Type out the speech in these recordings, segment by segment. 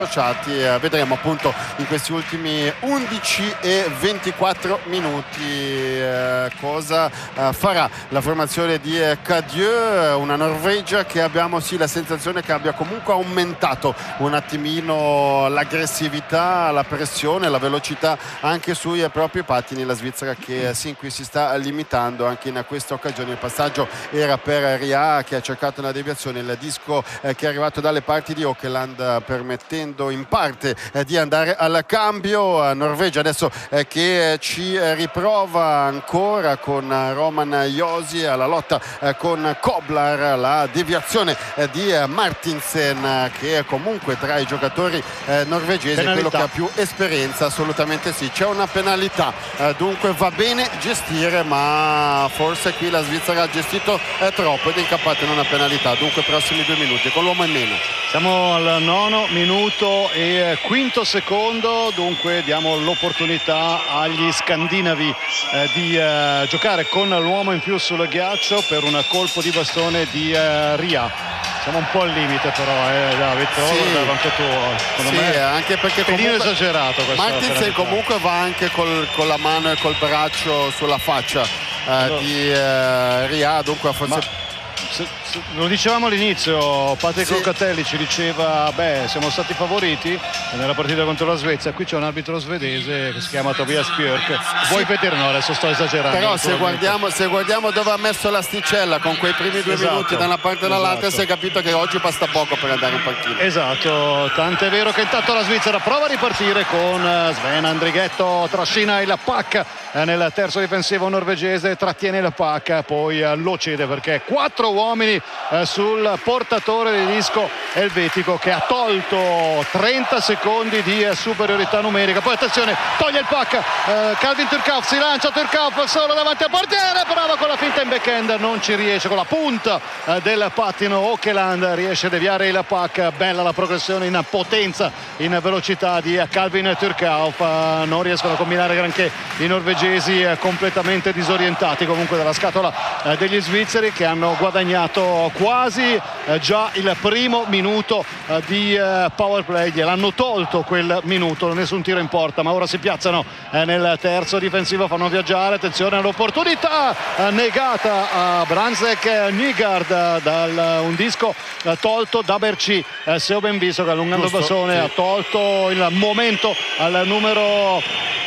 Vedremo appunto in questi ultimi 11 e 24 minuti cosa farà la formazione di Cadieux, una Norvegia che abbiamo sì la sensazione che abbia comunque aumentato un attimino l'aggressività, la pressione, la velocità anche sui propri pattini. La Svizzera che sin qui si sta limitando anche in questa occasione. Il passaggio era per Ria che ha cercato una deviazione, il disco che è arrivato dalle parti di Åkerland permettendo in parte di andare al cambio. Norvegia adesso che ci riprova ancora con Roman Josi alla lotta con Koblar, la deviazione di Martinsen che è comunque tra i giocatori norvegesi quello che ha più esperienza. Assolutamente sì, c'è una penalità, dunque va bene gestire, ma forse qui la Svizzera ha gestito troppo ed è incappata in una penalità. Dunque prossimi 2 minuti con l'uomo in meno. Siamo al 9 minuto e 5 secondo, dunque diamo l'opportunità agli scandinavi di giocare con l'uomo in più sul ghiaccio per un colpo di bastone di Ria. Siamo un po' al limite però, David, anche tu, secondo me anche perché comunque esagerato Martinsen comunque va anche con la mano e col braccio sulla faccia di Ria, dunque forse... Lo dicevamo all'inizio, Patrick Locatelli ci diceva siamo stati favoriti nella partita contro la Svezia. Qui c'è un arbitro svedese che si chiama Tobias Björk. Vuoi vedere? No, adesso sto esagerando. Però se guardiamo dove ha messo l'asticella con quei primi 2 minuti da una parte e dall'altra, si è capito che oggi basta poco per andare in panchina. Esatto, tant'è vero che intanto la Svizzera prova a ripartire con Sven Andrighetto, trascina il puck nel terzo difensivo norvegese, trattiene il puck, poi lo cede perché 4 uomini sul portatore di disco elvetico che ha tolto 30 secondi di superiorità numerica. Poi attenzione, toglie il puck Calvin Turkauf, si lancia Turkauf solo davanti al portiere, prova con la finta in backhand, non ci riesce, con la punta del pattino Åkerland riesce a deviare il puck. Bella la progressione in potenza, in velocità di Calvin Turkauf, non riescono a combinare granché i norvegesi, completamente disorientati comunque dalla scatola degli svizzeri che hanno guadagnato quasi già il primo minuto di power play. Gliel'hanno tolto quel minuto, nessun tiro in porta, ma ora si piazzano nel terzo difensivo, fanno viaggiare, attenzione all'opportunità negata a Brandslek Nygaard un disco tolto da Berchi. Se ho ben visto che allungando il bastone ha tolto il momento al numero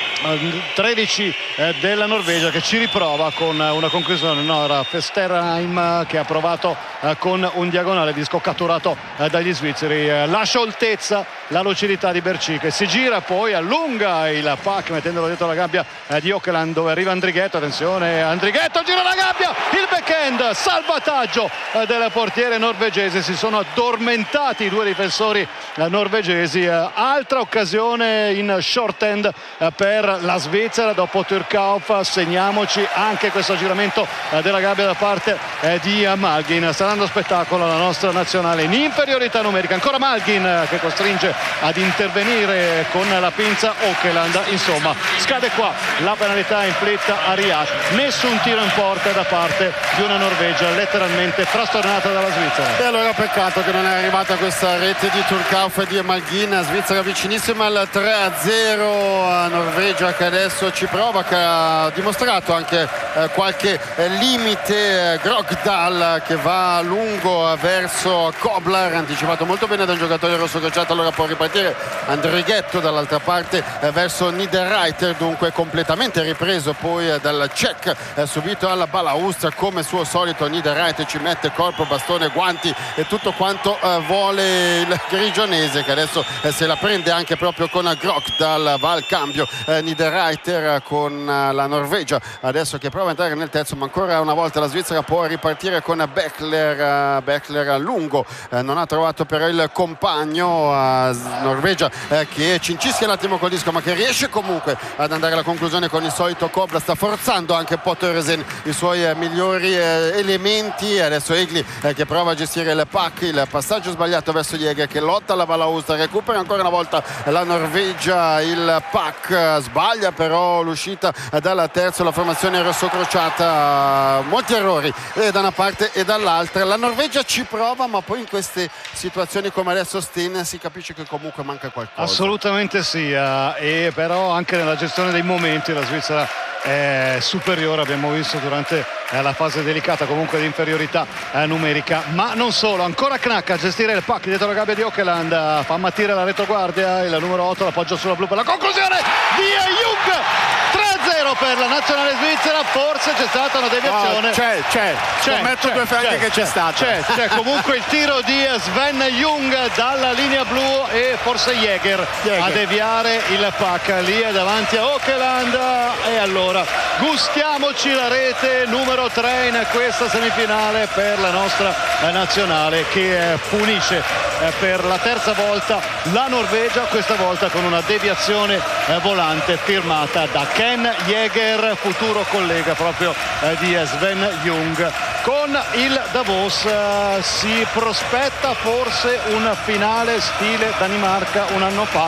13 della Norvegia che ci riprova con una conclusione. No, era Festerheim che ha provato con un diagonale, disco catturato dagli svizzeri. La scioltezza, la lucidità di Berchi che si gira, poi allunga il puck mettendolo dietro la gabbia di Åkerland dove arriva Andrighetto. Attenzione, Andrighetto gira la gabbia, il backhand, salvataggio del portiere norvegese. Si sono addormentati i 2 difensori norvegesi. Altra occasione in short end per la Svizzera dopo Turkauf. Segniamoci anche questo giramento della gabbia da parte di Malgin. Sta dando spettacolo alla nostra nazionale in inferiorità numerica. Ancora Malgin che costringe ad intervenire con la pinza Åkerland. Insomma, scade qua la penalità inflitta a Ria. Nessun tiro in porta da parte di una Norvegia letteralmente frastornata dalla Svizzera. E allora peccato che non è arrivata questa rete di Turkauf e di Malgin. Svizzera vicinissima al 3-0 a Norvegia che adesso ci prova, che ha dimostrato anche qualche limite. Grogdal che va lungo verso Koblar, anticipato molto bene da un giocatore rosso-gocciato, allora può ripartire Andrighetto dall'altra parte verso Niederreiter, dunque completamente ripreso poi dal Cech subito alla balaustra come suo solito. Niederreiter ci mette corpo, bastone, guanti e tutto quanto vuole il grigionese che adesso se la prende anche proprio con Grogdal. Va al cambio Niederreiter con la Norvegia adesso che prova a entrare nel terzo, ma ancora una volta la Svizzera può ripartire con Beckler a lungo, non ha trovato però il compagno. Norvegia che cincisca un attimo col disco ma che riesce comunque ad andare alla conclusione con il solito Koblar. Sta forzando anche Pottersen i suoi migliori elementi. Adesso Egli che prova a gestire il puck, il passaggio sbagliato verso Jäger che lotta alla balaustra, recupera ancora una volta la Norvegia il puck, sbaglia però l'uscita dalla terza, la formazione rosso crociata, molti errori da una parte e dall'altra. oltre. La Norvegia ci prova, ma poi in queste situazioni come adesso Steen si capisce che comunque manca qualcosa. Assolutamente sì, e però anche nella gestione dei momenti la Svizzera è superiore, abbiamo visto durante la fase delicata comunque di inferiorità numerica, ma non solo. Ancora Knack a gestire il puck dietro la gabbia di Åkerland, fa ammattire la retroguardia, il numero 8 l'appoggio sulla blu per la conclusione di Jung. 3-0 per la nazionale svizzera. Forse c'è stata una deviazione. C'è scommetto due franchi che c'è stata. C'è comunque il tiro di Sven Jung dalla linea blu e forse Jäger a deviare il puck lì davanti a Åkerland. E allora gustiamoci la rete numero 3 in questa semifinale per la nostra nazionale, che punisce per la terza volta la Norvegia, questa volta con una deviazione volante firmata da Ken Jäger, futuro collega proprio di Sven Jung. Con il Davos si prospetta forse un finale stile Danimarca un anno fa.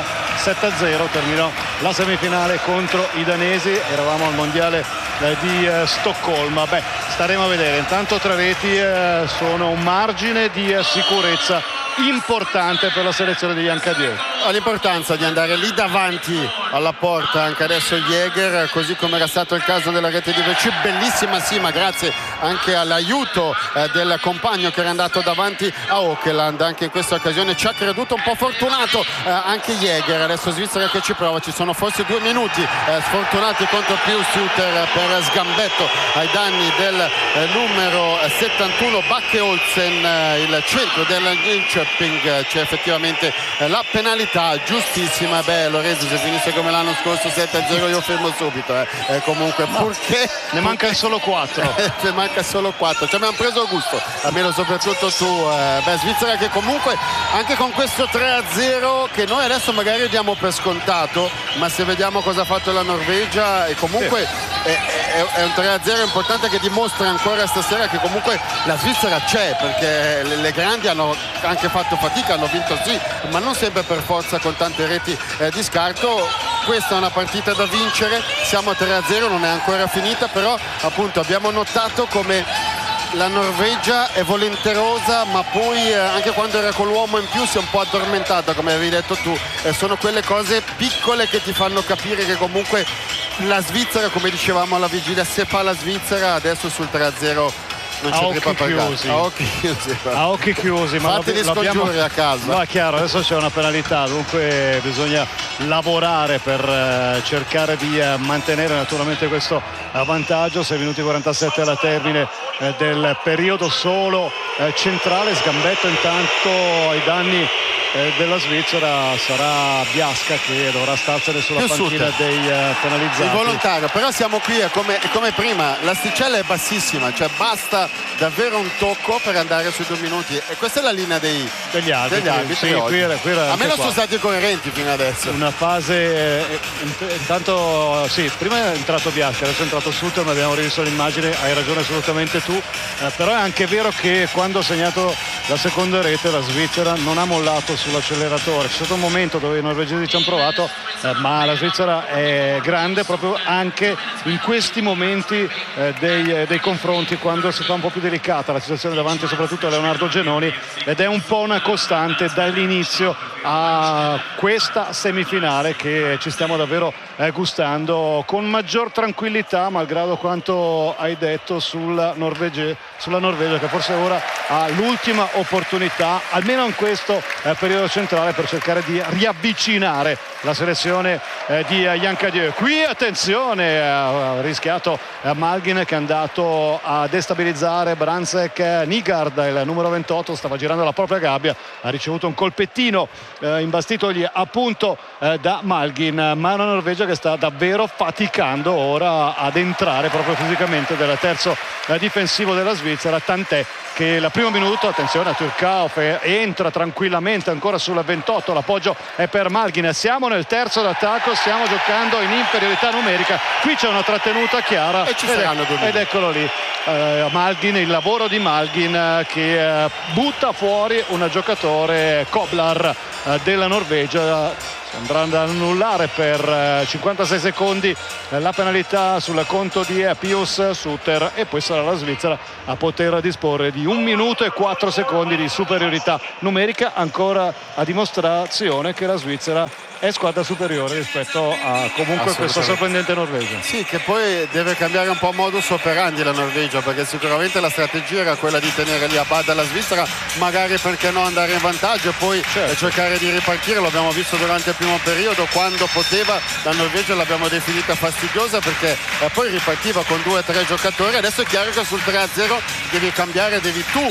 7-0 terminò la semifinale contro i danesi, eravamo al mondiale di Stoccolma. Staremo a vedere. Intanto 3 reti sono un margine di sicurezza importante per la selezione di Jan Cadieux. L'importanza di andare lì davanti alla porta anche adesso Jäger, così come era stato il caso della rete di VC, bellissima sì, ma grazie anche all'aiuto del compagno che era andato davanti a Åkerland. Anche in questa occasione ci ha creduto, un po' fortunato anche Jäger. Adesso Svizzera che ci prova, ci sono forse 2 minuti sfortunati contro Pius-Suter per sgambetto ai danni del numero 71 Backe Olsen, il centro del Linköping. C'è effettivamente la penalità giustissima. Lorenzo, se finisse come l'anno scorso 7-0 io fermo subito, comunque purché ne mancano solo 4. ne manca solo 4, ci abbiamo preso gusto, almeno soprattutto tu. Svizzera che comunque anche con questo 3-0 che noi adesso magari diamo per scontato, ma se vediamo cosa ha fatto la Norvegia, e comunque è un 3-0 importante che dimostra ancora stasera che comunque la Svizzera c'è, perché le grandi hanno anche fatto fatica, hanno vinto sì, ma non sempre per forza con tante reti di scarto. Questa è una partita da vincere, siamo a 3-0, non è ancora finita, però appunto abbiamo notato come la Norvegia è volenterosa, ma poi anche quando era con l'uomo in più si è un po' addormentata, come avevi detto tu. Sono quelle cose piccole che ti fanno capire che comunque la Svizzera, come dicevamo alla vigilia, se fa la Svizzera adesso sul 3-0 non c'è più papagato. A occhi chiusi, ma fatti gli scongiuri a casa. No, è chiaro, adesso c'è una penalità, dunque bisogna lavorare per cercare di mantenere naturalmente questo vantaggio. 6 minuti 47 alla termine del periodo solo centrale. Sgambetto intanto ai danni della Svizzera, sarà Biasca che dovrà starsene sulla panchina dei penalizzati. Il volontario, però siamo qui, è come prima, l'asticella è bassissima, cioè basta davvero un tocco per andare sui 2 minuti, e questa è la linea degli arbitri. Sì, qui era a me non sono stati coerenti fino adesso. Una fase intanto sì, prima è entrato Biasca, adesso è entrato Suter, ma abbiamo rivisto l'immagine, hai ragione assolutamente tu, però è anche vero che quando ha segnato la seconda rete la Svizzera non ha mollato sull'acceleratore. C'è stato un momento dove i norvegesi ci hanno provato, ma la Svizzera è grande proprio anche in questi momenti dei confronti, quando si fa un po' più delicata la situazione davanti soprattutto a Leonardo Genoni, ed è un po' una costante dall'inizio a questa semifinale che ci stiamo davvero gustando con maggior tranquillità, malgrado quanto hai detto sulla Norvegia, che forse ora ha l'ultima opportunità almeno in questo periodo centrale per cercare di riavvicinare la selezione di Jan Cadieux. Qui attenzione, ha rischiato Malgin che è andato a destabilizzare Bransek. Nygaard, il numero 28, stava girando la propria gabbia, ha ricevuto un colpettino imbastitogli appunto da Malgin, ma una Norvegia che sta davvero faticando ora ad entrare proprio fisicamente del terzo difensivo della Svizzera, tant'è che il primo minuto, attenzione a Turkauf, entra tranquillamente ancora sulla 28, l'appoggio è per Malgin. Siamo nel terzo d'attacco, stiamo giocando in inferiorità numerica, qui c'è una trattenuta chiara e ci saranno 2 minuti. Ed eccolo lì Malgin, il lavoro di Malgin che butta fuori un giocatore, Koblar della Norvegia, andrà ad annullare per 56 secondi la penalità sul conto di Pius Suter, e poi sarà la Svizzera a poter disporre di 1 minuto e 4 secondi di superiorità numerica, ancora a dimostrazione che la Svizzera è squadra superiore rispetto a comunque questa sorprendente Norvegia. Sì, che poi deve cambiare un po' modus operandi la Norvegia, perché sicuramente la strategia era quella di tenere lì a bada la Svizzera, magari perché no andare in vantaggio e poi cercare di ripartire. Lo abbiamo visto durante il primo periodo, quando poteva la Norvegia l'abbiamo definita fastidiosa, perché poi ripartiva con 2 o 3 giocatori. Adesso è chiaro che sul 3-0 devi cambiare, devi tu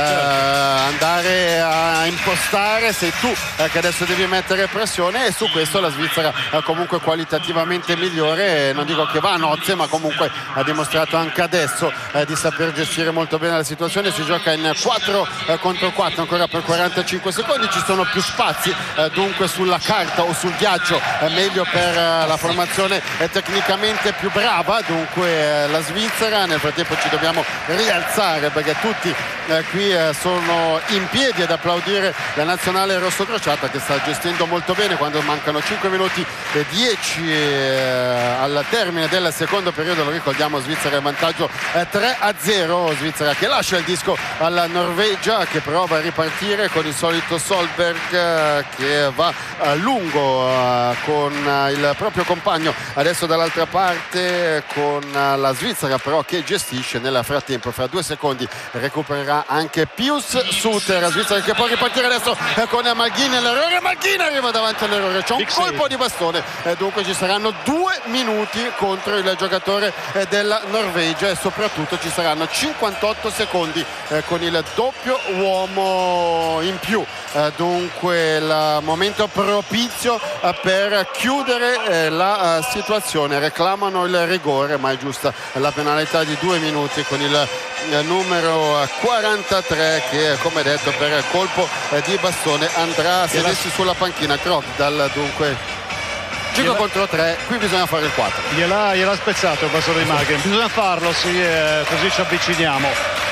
andare a impostare, sei tu che adesso devi mettere pressione, e su questo la Svizzera è comunque qualitativamente migliore. Non dico che va a nozze, ma comunque ha dimostrato anche adesso di saper gestire molto bene la situazione. Si gioca in 4 contro 4 ancora per 45 secondi, ci sono più spazi, dunque sulla carta o sul ghiaccio è meglio per la formazione tecnicamente più brava, dunque la Svizzera. Nel frattempo ci dobbiamo rialzare, perché tutti qui sono in piedi ad applaudire la nazionale rossocrociata, che sta gestendo molto bene quando mancano 5 minuti e 10 al termine del secondo periodo. Lo ricordiamo, Svizzera in vantaggio 3-0. Svizzera che lascia il disco alla Norvegia, che prova a ripartire con il solito Solberg che va lungo con il proprio compagno. Adesso dall'altra parte con la Svizzera però che gestisce. Nel frattempo, fra 2 secondi recupererà anche Pius Suter. La Svizzera che può ripartire adesso con Malghin. L'errore, Malghin arriva davanti all'errore, c'è un colpo di bastone, dunque ci saranno 2 minuti contro il giocatore della Norvegia, e soprattutto ci saranno 58 secondi con il doppio uomo in più, dunque il momento propizio per chiudere la situazione. Reclamano il rigore, ma è giusta la penalità di 2 minuti con il numero 43 che, come detto, per colpo di bastone andrà a sedersi sulla panchina. Krogdal, dunque 5 contro 3, qui bisogna fare il 4. Gliel'ha spezzato il bastone di Malghin, bisogna farlo, sì, così ci avviciniamo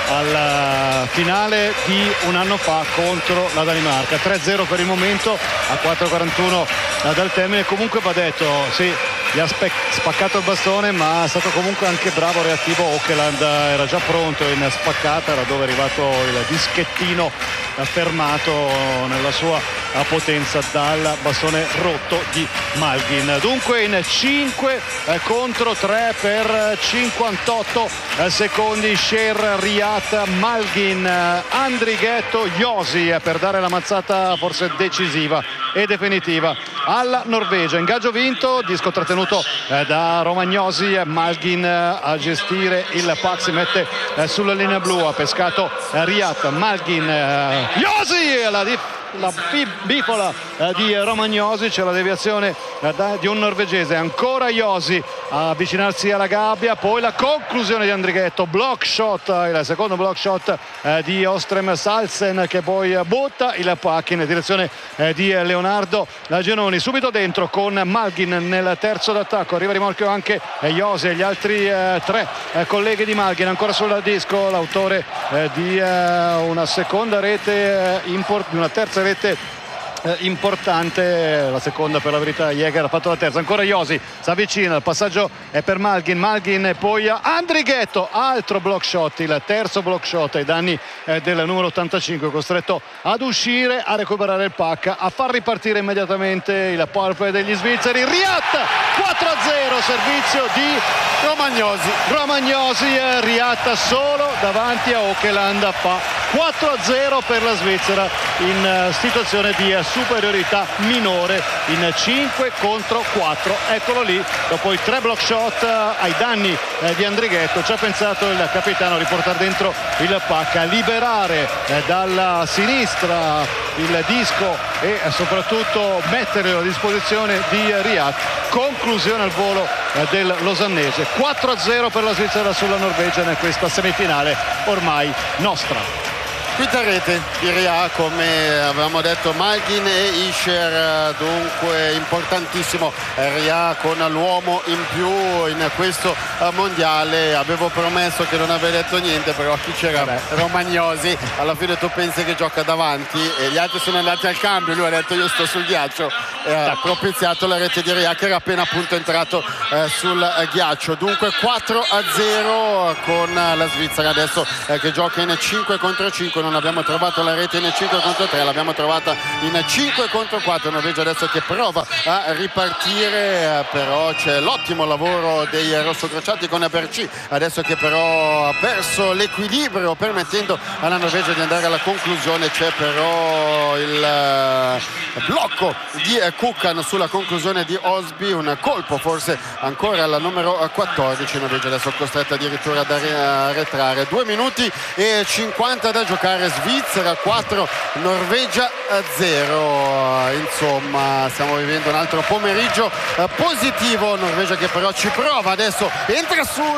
al finale di un anno fa contro la Danimarca. 3-0 per il momento, a 4:41 dal termine. Comunque va detto, sì, gli ha spaccato il bastone, ma è stato comunque anche bravo, reattivo Åkeland, era già pronto in spaccata, era dove è arrivato il dischettino fermato nella sua potenza dal bastone rotto di Malghin. Dunque in 5 contro 3 per 58 secondi Sher, Riyad, Malghin, Andrighetto, Josi per dare la mazzata forse decisiva e definitiva alla Norvegia. Ingaggio vinto, disco trattenuto da Romagnosi. Malghin a gestire il pack, si mette sulla linea blu, ha pescato Riyad, Malghin, Josi, la bifola di Romagnosi, c'è la deviazione di un norvegese, ancora Josi a avvicinarsi alla gabbia, poi la conclusione di Andrighetto, block shot, il secondo block shot di Ostrem Salsen, che poi butta il pack in direzione di Leonardo Genoni. Subito dentro con Malghin nel terzo d'attacco, arriva a rimorchio anche Josi e gli altri 3 colleghi di Malghin. Ancora sul disco l'autore di una seconda rete, una terza rete importante, la seconda per la verità. Jäger ha fatto la terza, ancora Josi si avvicina, il passaggio è per Malghin e poi Andrighetto, altro block shot, il terzo block shot ai danni del numero 85, costretto ad uscire, a recuperare il pack, a far ripartire immediatamente il power play degli svizzeri. Riyad 4-0, servizio di Romagnosi, Riyad solo davanti a Åkeland, fa 4-0 per la Svizzera in situazione di superiorità minore in 5 contro 4. Eccolo lì, dopo i 3 block shot ai danni di Andrighetto, ci ha pensato il capitano a riportare dentro il pack, a liberare dalla sinistra il disco e soprattutto metterlo a disposizione di Riyad. Conclusione al volo del losannese. 4-0 per la Svizzera sulla Norvegia in questa semifinale ormai nostra. Quinta rete di Ria, come avevamo detto, Malgin e Isher, dunque importantissimo Ria con l'uomo in più in questo mondiale. Avevo promesso che non avrei detto niente, però chi c'era? Romagnosi. Alla fine tu pensi che gioca davanti e gli altri sono andati al cambio, lui ha detto io sto sul ghiaccio e ha propiziato la rete di Ria, che era appena appunto entrato sul ghiaccio. Dunque 4-0 con la Svizzera adesso che gioca in 5 contro 5. Non abbiamo trovato la rete in 5 contro 3, l'abbiamo trovata in 5 contro 4. Norvegia adesso che prova a ripartire, però c'è l'ottimo lavoro dei rossocrociati con Berci, adesso che però ha perso l'equilibrio permettendo alla Norvegia di andare alla conclusione. C'è però il blocco di Kukan sulla conclusione di Osby, un colpo forse ancora alla numero 14. Norvegia adesso costretta addirittura ad arretrare. 2 minuti e 50 da giocare, Svizzera 4, Norvegia 0. Insomma, stiamo vivendo un altro pomeriggio positivo. Norvegia che però ci prova, adesso entra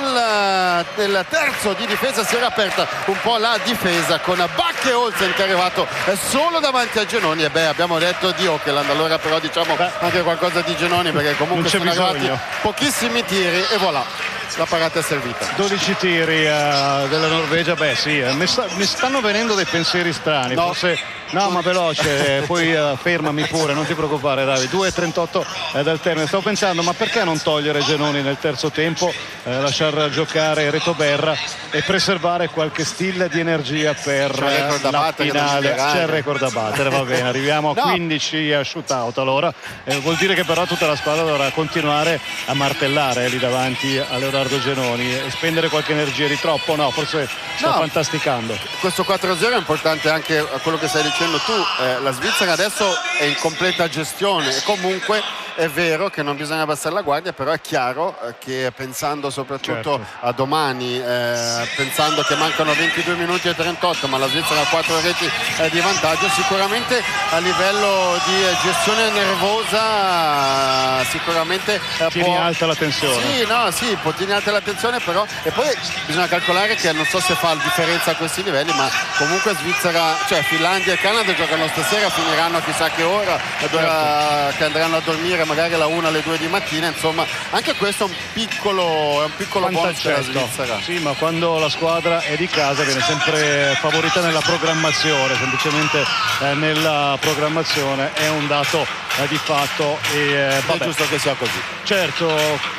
nel terzo di difesa, si era aperta un po' la difesa con Backe Olsen che è arrivato solo davanti a Genoni. E abbiamo detto di Okeland, allora però diciamo anche qualcosa di Genoni, perché comunque sono arrivati pochissimi tiri e voilà, la parata è servita. 12 tiri della Norvegia. Sì, mi stanno venendo dei pensieri strani. No. Forse no, ma veloce, poi fermami pure, non ti preoccupare Davide. 2:38 dal termine. Stavo pensando, ma perché non togliere Genoni nel terzo tempo, lasciar giocare Retoberra e preservare qualche stilla di energia per la finale. C'è il record da battere, va bene, arriviamo a 15 shootout allora. Vuol dire che però tutta la squadra dovrà continuare a martellare lì davanti a Leonardo Genoni e spendere qualche energia di troppo. No, forse sto fantasticando. Questo 4-0 è importante anche a quello che stai dicendo tu. La Svizzera adesso è in completa gestione e comunque è vero che non bisogna abbassare la guardia, però è chiaro che pensando soprattutto a domani, pensando che mancano 22 minuti e 38, ma la Svizzera ha 4 reti di vantaggio, sicuramente a livello di gestione nervosa sicuramente tieni alta la tensione. Sì, può tenere alta la tensione, però e poi bisogna calcolare che non so se fa differenza a questi livelli, ma comunque Svizzera, cioè Finlandia e Canada giocano stasera, finiranno a chissà che ora, che andranno a dormire magari alla 1 alle 2 di mattina. Insomma, anche questo è un piccolo bonus per la Svizzera. Sì, ma quando la squadra è di casa viene sempre favorita nella programmazione, semplicemente nella programmazione è un dato di fatto e è giusto che sia così. Certo.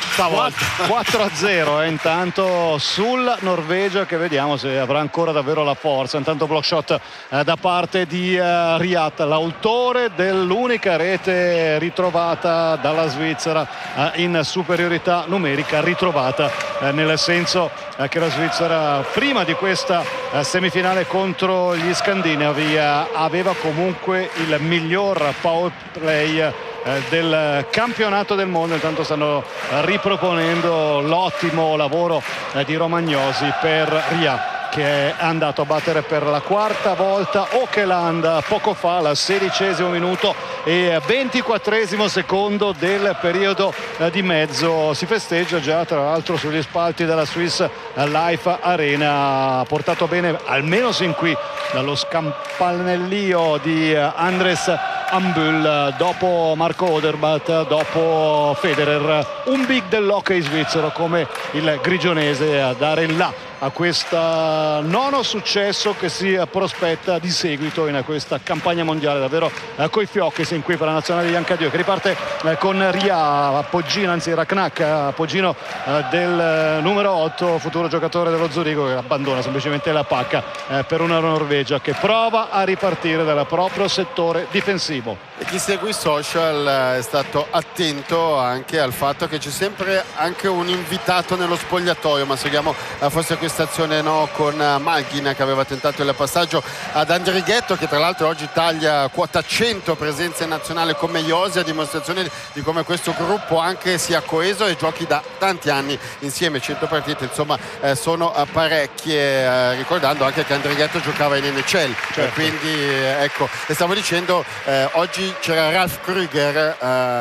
4-0 intanto sulla Norvegia, che vediamo se avrà ancora davvero la forza. Intanto block shot da parte di Riyad, l'autore dell'unica rete ritrovata dalla Svizzera in superiorità numerica, ritrovata nel senso che la Svizzera prima di questa semifinale contro gli scandinavi aveva comunque il miglior power play del campionato del mondo. Intanto stanno riproponendo l'ottimo lavoro di Romagnosi per Ria, che è andato a battere per la quarta volta Okeland poco fa, al 16° minuto e 24° secondo del periodo di mezzo. Si festeggia già tra l'altro sugli spalti della Swiss Life Arena. Ha portato bene almeno sin qui dallo scampanellio di Andres Ambul, dopo Marco Odermatt, dopo Federer, un big dell'hockey svizzero come il grigionese a dare il là a questo nono successo che si prospetta di seguito in questa campagna mondiale davvero coi fiocchi sin qui per la nazionale di Biancadio, che riparte con Ria, appoggino, anzi Raknak, appoggino del numero 8, futuro giocatore dello Zurigo, che abbandona semplicemente la pacca per una Norvegia che prova a ripartire dal proprio settore difensivo. E chi segue i social è stato attento anche al fatto che c'è sempre anche un invitato nello spogliatoio, ma seguiamo forse questa azione con Malgin, che aveva tentato il passaggio ad Andrighetto, che tra l'altro oggi taglia quota 100 presenze nazionali come Iosi, a dimostrazione di come questo gruppo anche sia coeso e giochi da tanti anni insieme. 100 partite insomma sono parecchie, ricordando anche che Andrighetto giocava in NHL, quindi ecco, e stavo dicendo oggi c'era Ralf Krüger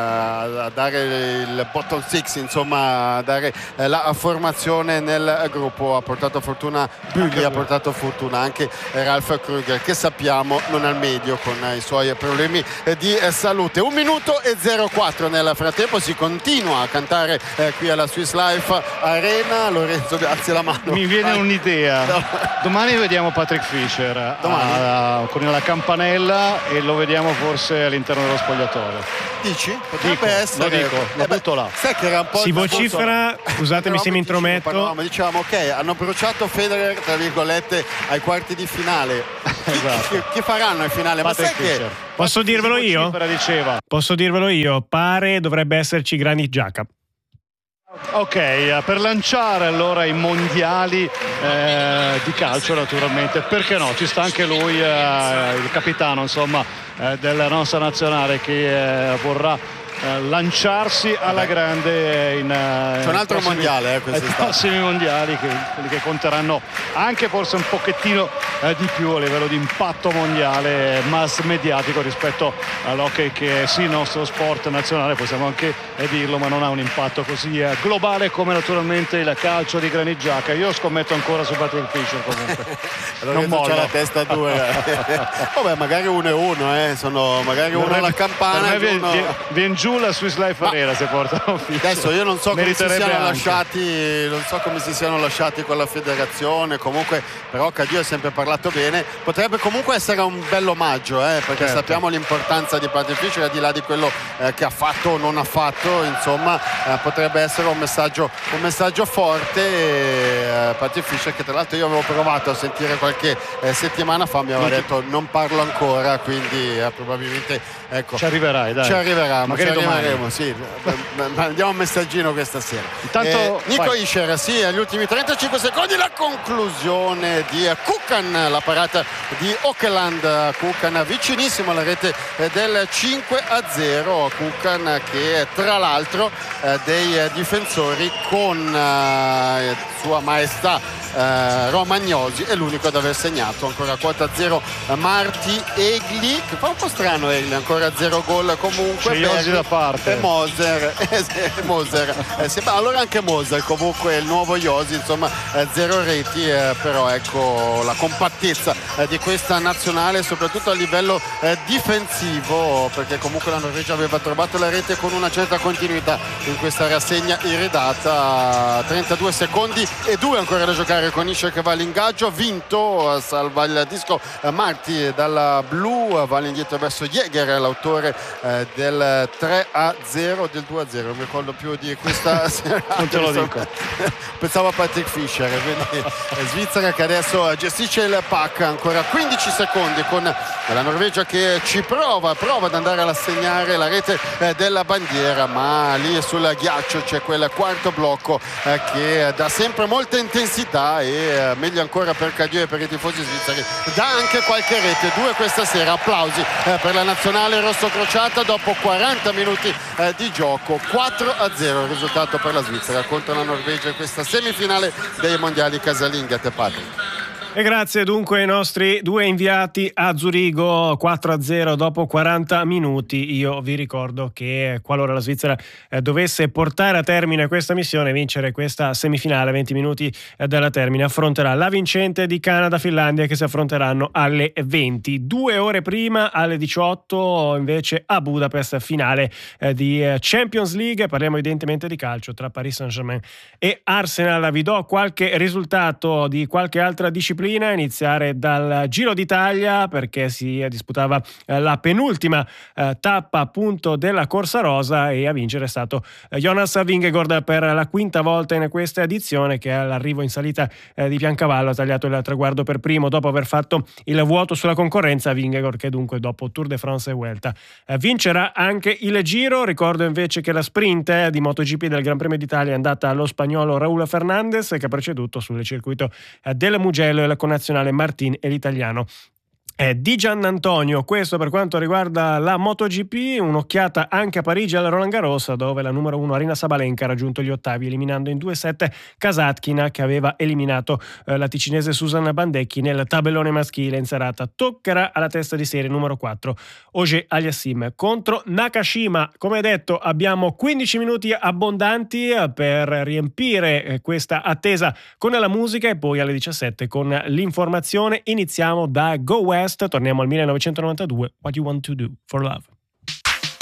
a dare il bottom six, insomma a dare la formazione nel gruppo. Ha portato portato fortuna Bulli, ha portato fortuna anche Ralf Krüger, che sappiamo non al meglio con i suoi problemi di salute. 1 minuto e 04 nel frattempo, si continua a cantare qui alla Swiss Life Arena. Lorenzo, alzi la mano. Mi viene un'idea. No. Domani vediamo Patrick Fischer con la campanella e lo vediamo forse all'interno dello spogliatoio. Dici? Potrebbe essere. Lo butto là. Sai che era un po' si vocifera, scusatemi se mi intrometto. Ma diciamo ok, hanno bruciato Federer tra virgolette ai quarti di finale. Esatto. Chi faranno in finale? Patrick Ma sai Fischer. che posso dirvelo io? Posso dirvelo io, pare dovrebbe esserci Granit Xhaka. Ok, per lanciare allora i mondiali di calcio, naturalmente, perché no? Ci sta anche lui, il capitano, insomma, della nostra nazionale, che vorrà lanciarsi alla grande c'è un altro mondiale ai prossimi mondiali, quelli che conteranno anche forse un pochettino di più a livello di impatto mondiale, mass mediatico, rispetto all'hockey, che sì, il nostro sport nazionale, possiamo anche dirlo, ma non ha un impatto così globale come naturalmente il calcio di Granit Xhaka. Io scommetto ancora su Patrick Fischer comunque. Non molla. C'è la testa dura. Vabbè, magari 1-1, sono magari uno alla campana, per me viene giù la Swiss Life Arena se portano Fischer. Adesso io non so come si siano lasciati, non so come si siano lasciati con la federazione, comunque però Cadio ha sempre parlato bene, potrebbe comunque essere un bel omaggio, perché certo, sappiamo l'importanza di Patrick Fischer, al di là di quello che ha fatto o non ha fatto, insomma, potrebbe essere un messaggio forte. Patrick Fischer, che tra l'altro io avevo provato a sentire qualche settimana fa, mi aveva detto non parlo ancora, quindi probabilmente ecco, ci arriverai, dai. Ci arriverà, magari domani. Sì, mandiamo un messaggino questa sera. Intanto Nico Hischier, sì, agli ultimi 35 secondi la conclusione di Kukan, la parata di Okeland. Kukan vicinissimo alla rete del 5-0. Kukan, che tra l'altro dei difensori con sua maestà Romagnosi è l'unico ad aver segnato. Ancora quota 0 Marti Egli, che fa un po' strano Egli, ancora 0 gol comunque. C'è Josi da parte e Moser. Allora anche Moser comunque il nuovo Josi, insomma 0 reti, però ecco la compattezza di questa nazionale, soprattutto a livello difensivo, perché comunque la Norvegia aveva trovato la rete con una certa continuità in questa rassegna iridata. 32 secondi e 2 ancora da giocare con Hischier, che va all'ingaggio, vinto, salva il disco Marti dalla blu, va all'indietro verso Jäger, l'autore del 3-0, del 2-0, non mi ricordo più di questa serata. Non te lo dico. Pensavo a Patrick Fischer. Quindi Svizzera che adesso gestisce il puck, ancora 15 secondi con la Norvegia che ci prova ad andare a assegnare la rete della bandiera, ma lì sul ghiaccio c'è quel quarto blocco che dà sempre molta intensità, e meglio ancora per Cadio e per i tifosi svizzeri, dà anche qualche rete, 2 questa sera. Applausi per la nazionale rossocrociata dopo 40 minuti di gioco. 4-0 il risultato per la Svizzera contro la Norvegia in questa semifinale dei mondiali casalinghe. Patrick. E grazie dunque ai nostri 2 inviati a Zurigo. 4-0 dopo 40 minuti. Io vi ricordo che qualora la Svizzera dovesse portare a termine questa missione, vincere questa semifinale, 20 minuti dalla termine, affronterà la vincente di Canada-Finlandia, che si affronteranno alle 20. 2 ore prima, alle 18 invece a Budapest, finale di Champions League. Parliamo evidentemente di calcio tra Paris Saint-Germain e Arsenal. Vi do qualche risultato di qualche altra disciplina, iniziare dal Giro d'Italia, perché si disputava la penultima tappa appunto della Corsa Rosa, e a vincere è stato Jonas Vingegaard per la 5ª volta in questa edizione, che all'arrivo in salita di Piancavallo ha tagliato il traguardo per primo dopo aver fatto il vuoto sulla concorrenza. Vingegaard, che dunque dopo Tour de France e Vuelta vincerà anche il Giro. Ricordo invece che la sprint di MotoGP del Gran Premio d'Italia è andata allo spagnolo Raúl Fernández, che ha preceduto sul circuito del Mugello il connazionale Martin e l'italiano Di Giannantonio, questo per quanto riguarda la MotoGP. Un'occhiata anche a Parigi al Roland Garros, dove la numero 1 Aryna Sabalenka ha raggiunto gli ottavi eliminando in 2-7 Kasatkina, che aveva eliminato la ticinese Susanna Bandecchi nel tabellone maschile in serata. Toccherà alla testa di serie numero 4 Auger Aliassime contro Nakashima. Come detto, abbiamo 15 minuti abbondanti per riempire questa attesa con la musica e poi alle 17 con l'informazione. Iniziamo da Go West. Torniamo al 1992, What You Want to Do for Love.